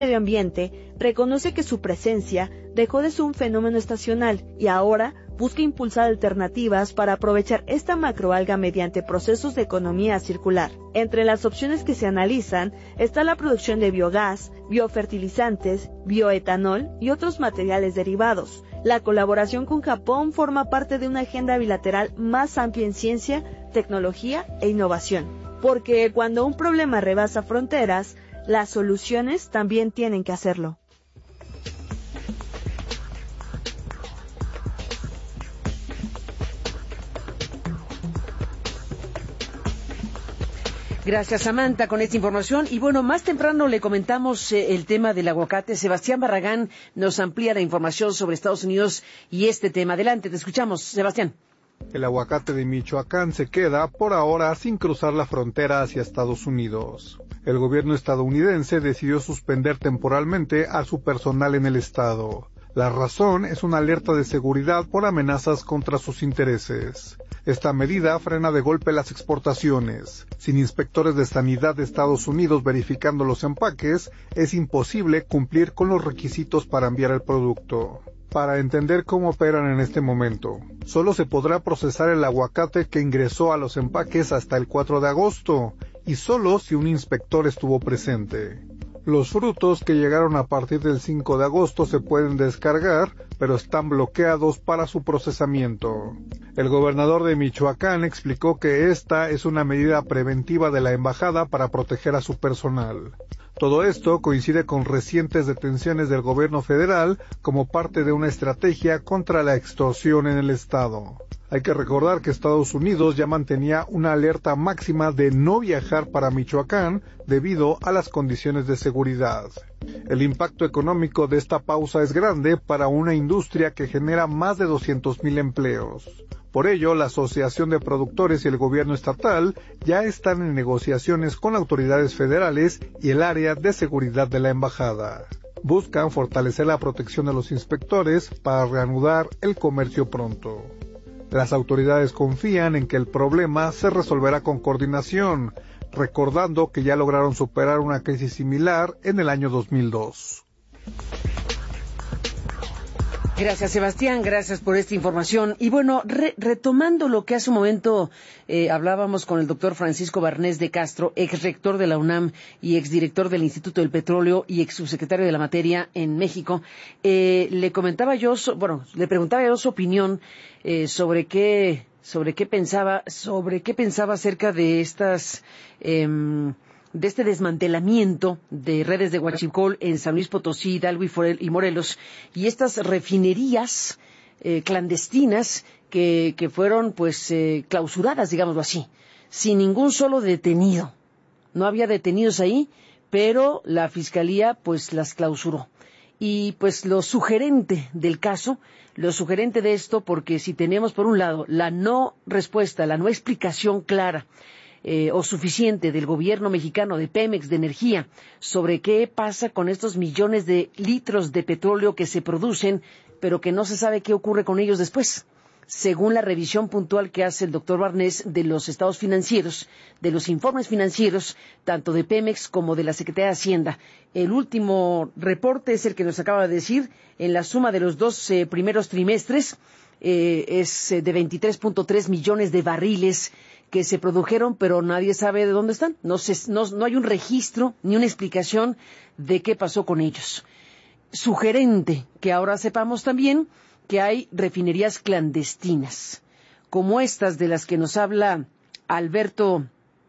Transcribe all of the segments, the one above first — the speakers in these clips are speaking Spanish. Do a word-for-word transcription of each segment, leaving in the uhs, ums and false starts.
Medio Ambiente reconoce que su presencia dejó de ser un fenómeno estacional y ahora busca impulsar alternativas para aprovechar esta macroalga mediante procesos de economía circular. Entre las opciones que se analizan está la producción de biogás, biofertilizantes, bioetanol y otros materiales derivados. La colaboración con Japón forma parte de una agenda bilateral más amplia en ciencia, tecnología e innovación. Porque cuando un problema rebasa fronteras, las soluciones también tienen que hacerlo. Gracias, Samantha, con esta información. Y bueno, más temprano le comentamos eh, el tema del aguacate. Sebastián Barragán nos amplía la información sobre Estados Unidos y este tema. Adelante, te escuchamos, Sebastián. El aguacate de Michoacán se queda, por ahora, sin cruzar la frontera hacia Estados Unidos. El gobierno estadounidense decidió suspender temporalmente a su personal en el estado. La razón es una alerta de seguridad por amenazas contra sus intereses. Esta medida frena de golpe las exportaciones. Sin inspectores de sanidad de Estados Unidos verificando los empaques, es imposible cumplir con los requisitos para enviar el producto. Para entender cómo operan en este momento, solo se podrá procesar el aguacate que ingresó a los empaques hasta el cuatro de agosto, y solo si un inspector estuvo presente. Los frutos que llegaron a partir del cinco de agosto se pueden descargar, pero están bloqueados para su procesamiento. El gobernador de Michoacán explicó que esta es una medida preventiva de la embajada para proteger a su personal. Todo esto coincide con recientes detenciones del gobierno federal como parte de una estrategia contra la extorsión en el estado. Hay que recordar que Estados Unidos ya mantenía una alerta máxima de no viajar para Michoacán debido a las condiciones de seguridad. El impacto económico de esta pausa es grande para una industria que genera más de doscientos mil empleos. Por ello, la Asociación de Productores y el gobierno estatal ya están en negociaciones con autoridades federales y el área de seguridad de la embajada. Buscan fortalecer la protección de los inspectores para reanudar el comercio pronto. Las autoridades confían en que el problema se resolverá con coordinación, recordando que ya lograron superar una crisis similar en el año dos mil dos. Gracias, Sebastián, gracias por esta información. Y bueno, re retomando lo que hace un momento eh, hablábamos con el doctor Francisco Barnés de Castro, ex rector de la UNAM y exdirector del Instituto del Petróleo y ex subsecretario de la materia en México, eh, le comentaba yo, so, bueno, le preguntaba yo su opinión eh, sobre qué, sobre qué pensaba, sobre qué pensaba acerca de estas eh, de este desmantelamiento de redes de huachicol en San Luis Potosí, Hidalgo y Morelos, y estas refinerías eh, clandestinas que, que fueron pues eh, clausuradas, digámoslo así, sin ningún solo detenido. No había detenidos ahí, pero la Fiscalía pues las clausuró. Y pues lo sugerente del caso, lo sugerente de esto, porque si tenemos por un lado la no respuesta, la no explicación clara, Eh, o suficiente del gobierno mexicano, de Pemex, de energía, sobre qué pasa con estos millones de litros de petróleo que se producen, pero que no se sabe qué ocurre con ellos después. Según la revisión puntual que hace el doctor Barnés de los estados financieros, de los informes financieros, tanto de Pemex como de la Secretaría de Hacienda, el último reporte es el que nos acaba de decir, en la suma de los dos eh, primeros trimestres, eh, es eh, de veintitrés punto tres millones de barriles que se produjeron, pero nadie sabe de dónde están. No, se, no, no hay un registro ni una explicación de qué pasó con ellos. Sugerente que ahora sepamos también que hay refinerías clandestinas, como estas de las que nos habla Alberto,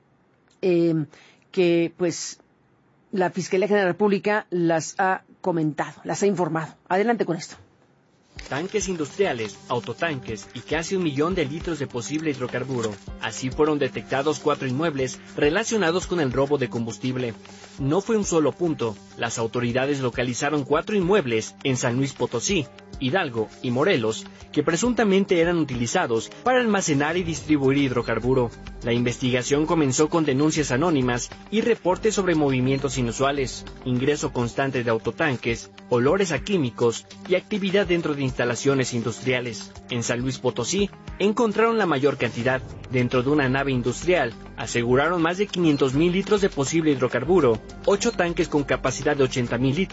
eh, que pues la Fiscalía General de la República las ha comentado, las ha informado. Adelante con esto. Tanques industriales, autotanques y casi un millón de litros de posible hidrocarburo. Así fueron detectados cuatro inmuebles relacionados con el robo de combustible. No fue un solo punto. Las autoridades localizaron cuatro inmuebles en San Luis Potosí, Hidalgo y Morelos, que presuntamente eran utilizados para almacenar y distribuir hidrocarburo. La investigación comenzó con denuncias anónimas y reportes sobre movimientos inusuales, ingreso constante de autotanques, olores a químicos y actividad dentro de instalaciones industriales. En San Luis Potosí encontraron la mayor cantidad. Dentro de una nave industrial aseguraron más de quinientos mil litros de posible hidrocarburo, ocho tanques con capacidad de ochenta mil litros